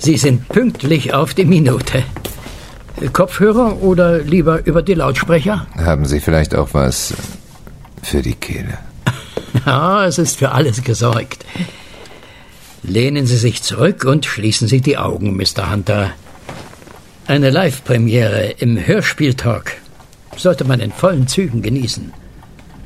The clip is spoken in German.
Sie sind pünktlich auf die Minute. Kopfhörer oder lieber über die Lautsprecher? Haben Sie vielleicht auch was für die Kehle? Ja, es ist für alles gesorgt. Lehnen Sie sich zurück und schließen Sie die Augen, Mr. Hunter. Eine Live-Premiere im Hörspieltalk sollte man in vollen Zügen genießen.